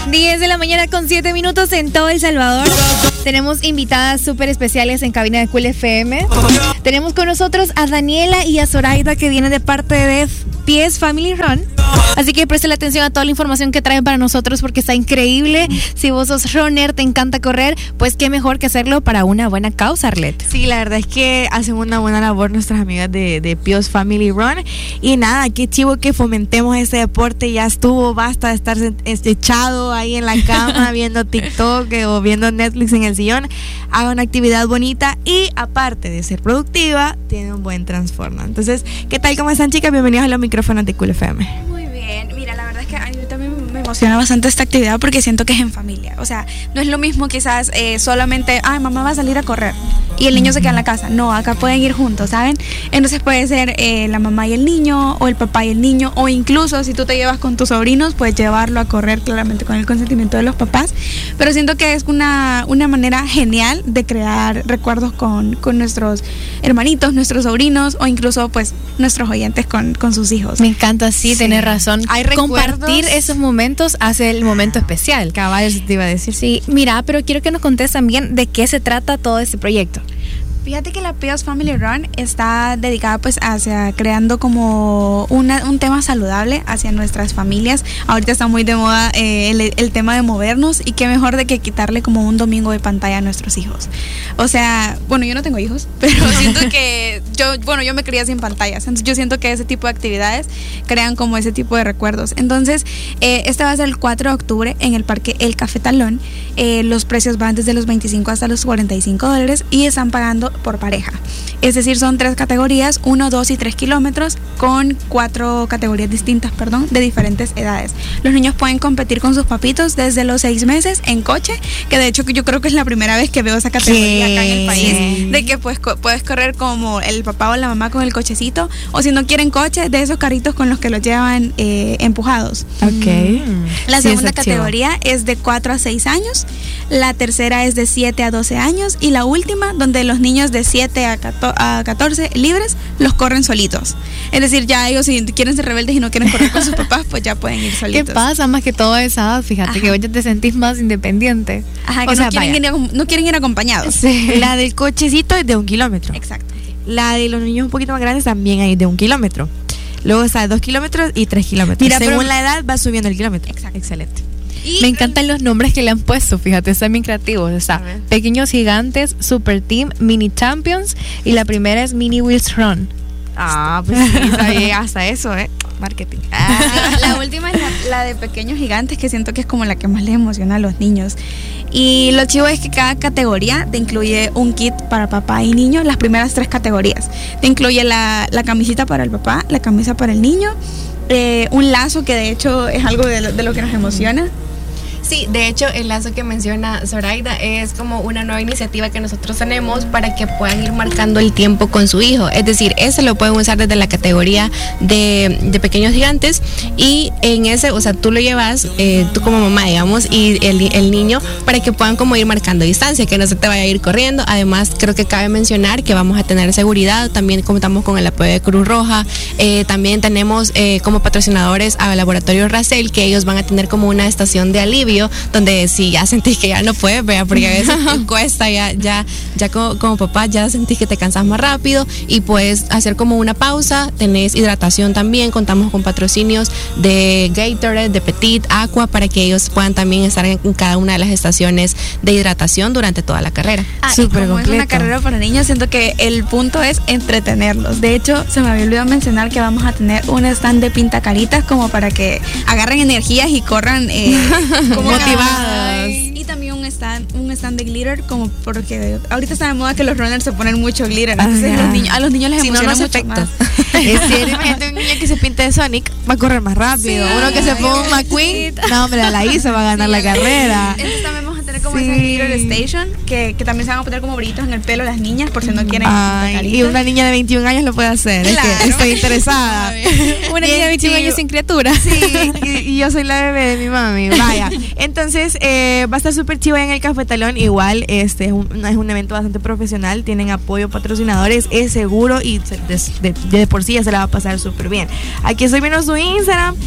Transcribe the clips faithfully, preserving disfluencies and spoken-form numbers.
diez de la mañana con siete minutos en todo El Salvador. Tenemos invitadas súper especiales en cabina de Cool F M. Tenemos con nosotros a Daniela y a Zoraida, que vienen de parte de P S Family Run. Así que presten atención a toda la información que traen para nosotros, porque está increíble. Si vos sos runner, te encanta correr, pues qué mejor que hacerlo para una buena causa, Arlette. Sí, la verdad es que hacen una buena labor nuestras amigas de, de P S Family Run. Y nada, qué chivo que fomentemos ese deporte. Ya estuvo, basta de estar echado ahí en la cama viendo TikTok o viendo Netflix en el sillón. Haga una actividad bonita y, aparte de ser productiva, tiene un buen transformo. Entonces, ¿qué tal? ¿Cómo están, chicas? Bienvenidos a los micrófonos de Cool F M. Muy bien, mira, la verdad es que a mí también me emociona bastante esta actividad porque siento que es en familia. O sea, no es lo mismo quizás eh, solamente, ah, mamá va a salir a correr y el niño se queda en la casa. No, acá pueden ir juntos, ¿saben? Entonces puede ser eh, la mamá y el niño, o el papá y el niño, o incluso si tú te llevas con tus sobrinos, puedes llevarlo a correr, claramente con el consentimiento de los papás. Pero siento que es una, una manera genial de crear recuerdos con, con nuestros hermanitos, nuestros sobrinos, o incluso pues nuestros oyentes con, con sus hijos. Me encanta, sí, sí. Tenés razón. Hay compartir esos momentos hace el momento especial. Cabal, te iba a decir. Sí, mira, pero quiero que nos contes también de qué se trata todo este proyecto. Fíjate que la P S Family Run está dedicada pues hacia creando como una, un tema saludable hacia nuestras familias. Ahorita está muy de moda eh, el, el tema de movernos, y qué mejor de que quitarle como un domingo de pantalla a nuestros hijos. O sea, bueno, yo no tengo hijos, pero siento que yo, bueno, yo me crié sin pantallas, entonces yo siento que ese tipo de actividades crean como ese tipo de recuerdos. Entonces, eh, este va a ser el cuatro de octubre en el Parque El Cafetalón. Eh, los precios van desde los veinticinco hasta los cuarenta y cinco dólares y están pagando por pareja. Es decir, son tres categorías, uno, dos y tres kilómetros, con cuatro categorías distintas, perdón, de diferentes edades. Los niños pueden competir con sus papitos desde los seis meses en coche, que de hecho yo creo que es la primera vez que veo esa categoría acá en el país, sí. De que pues co- puedes correr como el papá o la mamá con el cochecito, o si no quieren coche, de esos carritos con los que los llevan eh, empujados. Ok. La sí, segunda categoría es de cuatro a seis años, la tercera es de siete a doce años, y la última, donde los niños de siete a catorce libres los corren solitos. Es decir, ya ellos, si quieren ser rebeldes y no quieren correr con sus papás, pues ya pueden ir solitos. ¿Qué pasa? Más que todo a esa edad, fíjate. Ajá. Que hoy ya te sentís más independiente. Ajá, que o no, sea, quieren ir, no quieren ir acompañados. Sí. La del cochecito es de un kilómetro. Exacto. La de los niños un poquito más grandes también hay de un kilómetro. Luego está de dos kilómetros y tres kilómetros. Mira, según pero, la edad va subiendo el kilómetro. Exacto. Excelente. Y me encantan los nombres que le han puesto, fíjate, están bien creativos. Está Pequeños Gigantes, Super Team, Mini Champions, y la primera es Mini Wheels Run. Ah, pues sí, está bien, hasta eso, ¿eh? Marketing. Ah, la última es la, la de Pequeños Gigantes, que siento que es como la que más les emociona a los niños. Y lo chivo es que cada categoría te incluye un kit para papá y niño, las primeras tres categorías. Te incluye la, la camisita para el papá, la camisa para el niño, eh, un lazo, que de hecho es algo de lo, de lo que nos emociona. Sí, de hecho el lazo que menciona Zoraida es como una nueva iniciativa que nosotros tenemos para que puedan ir marcando el tiempo con su hijo. Es decir, ese lo pueden usar desde la categoría de, de Pequeños Gigantes, y en ese, o sea, tú lo llevas, eh, tú como mamá, digamos, y el, el niño, para que puedan como ir marcando distancia, que no se te vaya a ir corriendo. Además, creo que cabe mencionar que vamos a tener seguridad, también contamos con el apoyo de Cruz Roja, eh, también tenemos eh, como patrocinadores a Laboratorio Racel, que ellos van a tener como una estación de alivio, donde si ya sentís que ya no puedes, vea, porque a veces cuesta, ya, ya, ya como, como papá ya sentís que te cansas más rápido, y puedes hacer como una pausa. Tenés hidratación también, contamos con patrocinios de Gatorade, de Petit, Aqua, para que ellos puedan también estar en cada una de las estaciones de hidratación durante toda la carrera. Ah, Súper y como completo. Es una carrera para niños, siento que el punto es entretenerlos. De hecho, se me había olvidado mencionar que vamos a tener un stand de pintacaritas, como para que agarren energías y corran eh, como motivados. Y también un stand, un stand de glitter, como porque ahorita está de moda que los runners se ponen mucho glitter, entonces los niños, a los niños les si emociona no, no mucho efecto. más. Es cierto, imagínate un niño que se pinte de Sonic, va a correr más rápido. Sí, uno que se ponga un McQueen, no hombre, a la hizo, va a ganar sí, la carrera. Entonces también vamos a tener como sí. esa glitter station, que, que también se van a poner como brillitos en el pelo las niñas, por si no quieren. Ay, y una niña de veintiún años lo puede hacer, claro. Es que estoy interesada. Una niña de veintiún años sin criatura. Sí, y, y yo soy la bebé de mi mami, vaya. Entonces, eh, va a estar súper chivo en el Cafetalón. Igual, este es un, es un evento bastante profesional, tienen apoyo, patrocinadores, es seguro, y de, de, de por sí ya se la va a pasar súper bien. Aquí estoy viendo su Instagram.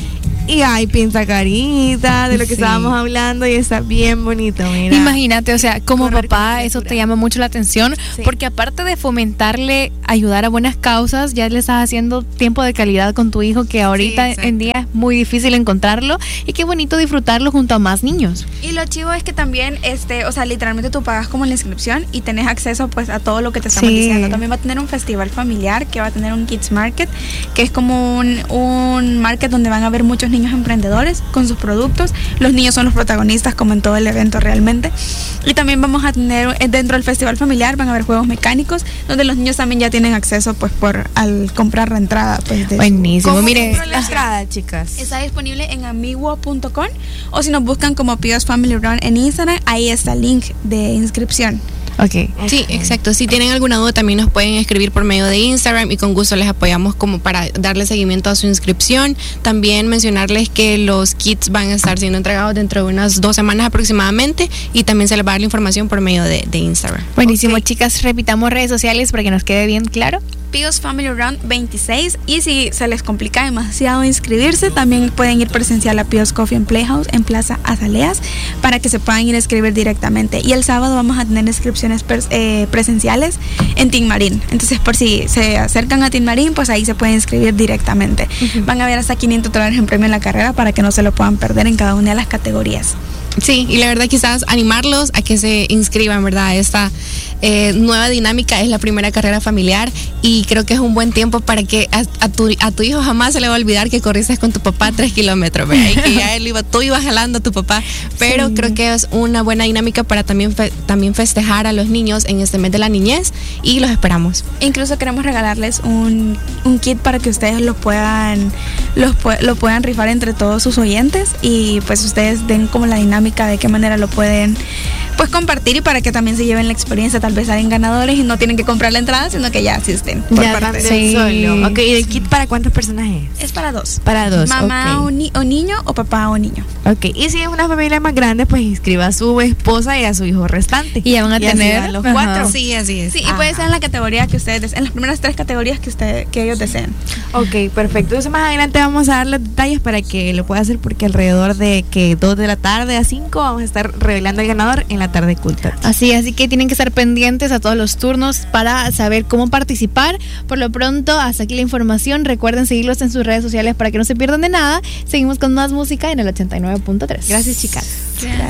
Y hay pintacarita, de lo que Sí. estábamos hablando, y está bien bonito, mira. Imagínate, o sea, como Correr papá, con eso criatura. te llama mucho la atención, Sí. porque aparte de fomentarle, ayudar a buenas causas, ya le estás haciendo tiempo de calidad con tu hijo, que ahorita exacto. en día es muy difícil encontrarlo, y qué bonito disfrutarlo junto a más niños. Y lo chivo es que también, este, o sea, literalmente tú pagas como la inscripción y tenés acceso pues a todo lo que te estamos Sí. diciendo. También va a tener un festival familiar, que va a tener un Kids Market, que es como un, un market donde van a haber muchos niños emprendedores con sus productos. Los niños son los protagonistas como en todo el evento realmente. Y también vamos a tener, eh, dentro del festival familiar van a haber juegos mecánicos, donde los niños también ya tienen acceso pues por al comprar la entrada pues de su- Buenísimo, ¿Cómo mire. compro la entrada, chicas? Está disponible en amiguo punto com, o si nos buscan como P I O S Family Run en Instagram, ahí está el link de inscripción. Ok. Sí, exacto. Si tienen alguna duda también nos pueden escribir por medio de Instagram y con gusto les apoyamos como para darle seguimiento a su inscripción. También mencionarles que los kits van a estar siendo entregados dentro de unas dos semanas aproximadamente y también se les va a dar la información por medio de, de Instagram. Buenísimo, Ok. chicas, repitamos redes sociales para que nos quede bien claro. P I O S Family Run veintiséis, y si se les complica demasiado inscribirse, también pueden ir presencial a P I O S Coffee and Playhouse en Plaza Azaleas para que se puedan ir a inscribir directamente. Y el sábado vamos a tener inscripciones pers- eh, presenciales en Tin Marín. Entonces, por si se acercan a Tin Marín, pues ahí se pueden inscribir directamente. Van a haber hasta quinientos dólares en premio en la carrera para que no se lo puedan perder en cada una de las categorías. Sí, y la verdad quizás animarlos a que se inscriban, ¿verdad? Esta eh, nueva dinámica es la primera carrera familiar y creo que es un buen tiempo para que a, a, tu, a tu hijo jamás se le va a olvidar que corriste con tu papá tres kilómetros, ¿verdad? Y que ya él iba, tú ibas jalando a tu papá, pero Sí. creo que es una buena dinámica para también, fe, también festejar a los niños en este mes de la niñez y los esperamos. Incluso queremos regalarles un, un kit para que ustedes lo puedan los, pu- lo puedan rifar entre todos sus oyentes, y pues ustedes den como la dinámica de qué manera lo pueden pues compartir, y para que también se lleven la experiencia, tal vez salen ganadores y no tienen que comprar la entrada, sino que ya asisten por Ya parte de- sí. Solo. Ok, ¿y el kit para cuántas personas es? Es para dos. Para dos. Mamá ok. o, ni- o niño, o papá o niño. Ok, y si es una familia más grande, pues inscriba a su esposa y a su hijo restante. Y ya van a así tener, van los ajá. cuatro. Sí, así es. Sí, y puede ser en la categoría que ustedes deseen, en las primeras tres categorías que usted, que ellos deseen. Ok, perfecto. Entonces más adelante vamos a dar los detalles para que lo pueda hacer, porque alrededor de que dos de la tarde a cinco vamos a estar revelando el ganador en la tarde culta. Así, así que tienen que estar pendientes a todos los turnos para saber cómo participar. Por lo pronto, hasta aquí la información. Recuerden seguirlos en sus redes sociales para que no se pierdan de nada. Seguimos con más música en el ochenta y nueve punto tres. Gracias, chicas.